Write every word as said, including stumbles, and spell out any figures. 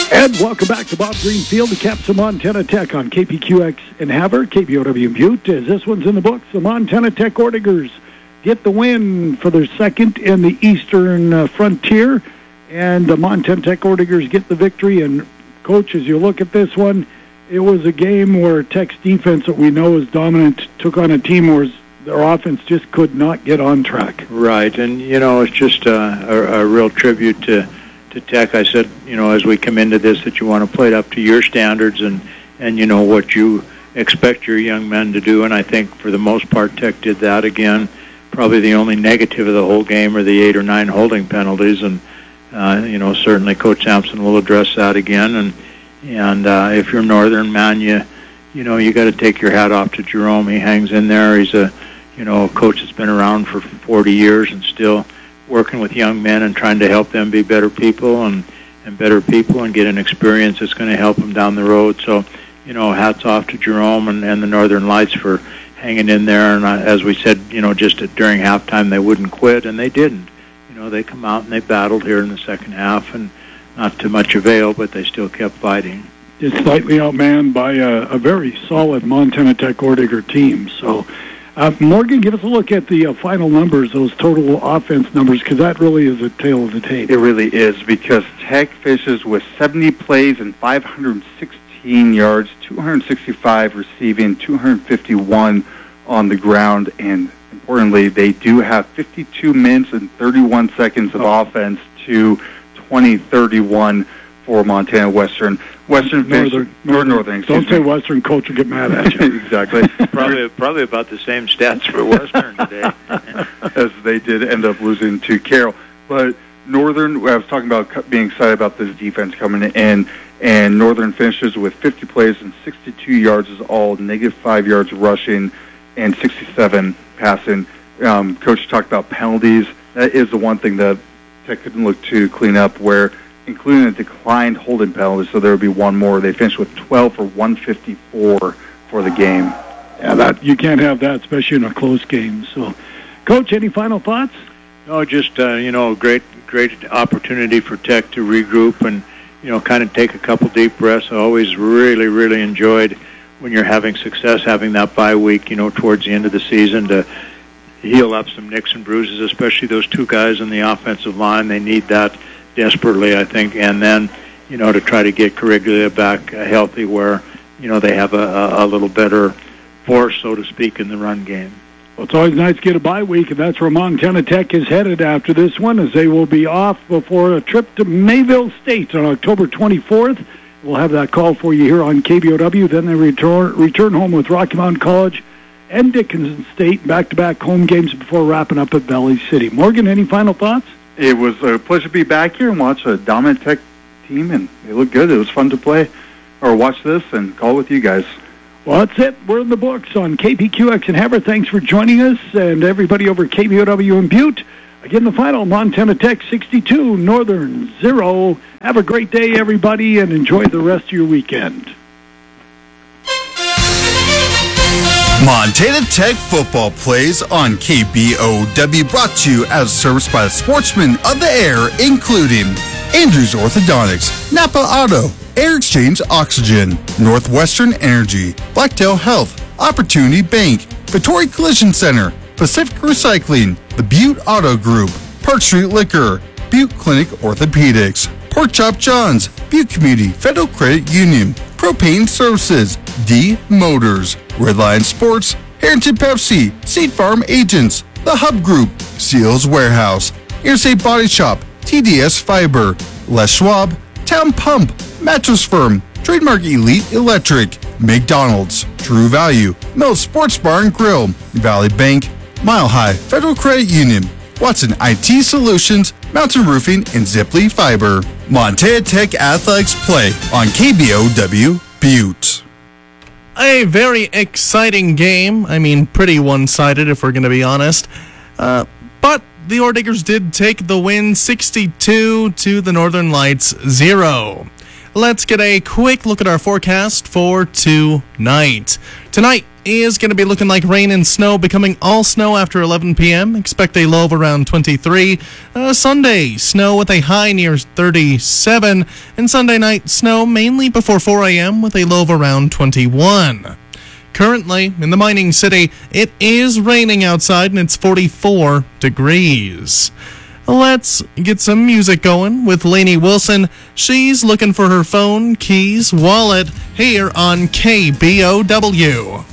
And welcome back to Bob Greenfield, the Caps of Montana Tech on K P Q X in Havre, K B O W Butte. As this one's in the books, the Montana Tech Ortigers get the win for their second in the Eastern uh, Frontier, and the Montana Tech Ortigers get the victory. And, Coach, as you look at this one, it was a game where Tech's defense, that we know is dominant, took on a team where their offense just could not get on track. Right, and, you know, it's just a, a, a real tribute to to Tech. I said, you know, as we come into this, that you want to play it up to your standards and, and you know, what you expect your young men to do, and I think for the most part Tech did that again. Probably the only negative of the whole game are the eight or nine holding penalties, and, uh, you know, certainly Coach Sampson will address that again, and and uh, if you're Northern, man, you, you know, you got to take your hat off to Jerome. He hangs in there. He's a, you know, a coach that's been around for forty years and still working with young men and trying to help them be better people and, and better people and get an experience that's going to help them down the road. So, you know, hats off to Jerome and, and the Northern Lights for hanging in there. And uh, as we said, you know, just at, during halftime they wouldn't quit, and they didn't. You know, they come out and they battled here in the second half, and not to much avail, but they still kept fighting. Just slightly outmanned by a, a very solid Montana Tech Ortiger team. So, Uh, Morgan, give us a look at the uh, final numbers, those total offense numbers, because that really is a tale of the tape. It really is, because Tech finishes with seventy plays and five hundred sixteen yards, two hundred sixty-five receiving, two hundred fifty-one on the ground, and importantly, they do have fifty-two minutes and thirty-one seconds of oh. offense to twenty thirty-one for Montana Western. Western Northern, finished, Northern, Northern Don't say me. Western, Coach will get mad at you. Exactly. probably probably about the same stats for Western today. As they did end up losing to Carroll. But Northern, I was talking about being excited about this defense coming in, and Northern finishes with fifty plays and sixty-two yards is all, negative five yards rushing, and sixty-seven passing. Um, Coach talked about penalties. That is the one thing that Tech couldn't look to clean up, where including a declined holding penalty, so there would be one more. They finished with twelve for one fifty-four for the game. Yeah, that you can't have that, especially in a close game. So, Coach, any final thoughts? No, just, uh, you know, great great opportunity for Tech to regroup and, you know, kind of take a couple deep breaths. I always really, really enjoyed when you're having success, having that bye week, you know, towards the end of the season to heal up some nicks and bruises, especially those two guys on the offensive line. They need that desperately, I think, and then, you know, to try to get Corriglia back uh, healthy where, you know, they have a, a, a little better force, so to speak, in the run game. Well, it's always nice to get a bye week, and that's where Montana Tech is headed after this one, as they will be off before a trip to Mayville State on October twenty-fourth. We'll have that call for you here on K B O W. Then they return, return home with Rocky Mountain College and Dickinson State, back-to-back home games before wrapping up at Valley City. Morgan, any final thoughts? It was a pleasure to be back here and watch a dominant Tech team, and they look good. It was fun to play or watch this and call with you guys. Well, that's it. We're in the books on K P Q X in Havre. Thanks for joining us, and everybody over at K B O W in Butte. Again, the final, Montana Tech sixty-two, Northern zero. Have a great day, everybody, and enjoy the rest of your weekend. Montana Tech football plays on K B O W, brought to you as a service by the Sportsmen of the Air, including Andrews Orthodontics, Napa Auto, Air Exchange Oxygen, Northwestern Energy, Blacktail Health, Opportunity Bank, Vittori Collision Center, Pacific Recycling, the Butte Auto Group, Park Street Liquor, Butte Clinic Orthopedics, Pork Chop John's, Butte Community Federal Credit Union, Propane Services, D Motors, Redline Sports, Harrington Pepsi, Seed Farm Agents, The Hub Group, Seals Warehouse, Interstate Body Shop, T D S Fiber, Les Schwab, Town Pump, Mattress Firm, Trademark Elite Electric, McDonald's, True Value, Mill Sports Bar and Grill, Valley Bank, Mile High Federal Credit Union, Watson I T Solutions, Mountain Roofing, and Ziply Fiber. Montana Tech Athletics play on K B O W Butte. A very exciting game. I mean, pretty one-sided if we're going to be honest. Uh, but the Ordigers did take the win sixty-two to the Northern Lights zero. Let's get a quick look at our forecast for tonight. Tonight, is going to be looking like rain and snow, becoming all snow after eleven p.m. Expect a low of around twenty-three. Uh, Sunday, snow with a high near thirty-seven. And Sunday night, snow mainly before four a.m. with a low of around twenty-one. Currently, in the mining city, it is raining outside and it's forty-four degrees. Let's get some music going with Lainey Wilson. She's looking for her phone, keys, wallet here on K B O W.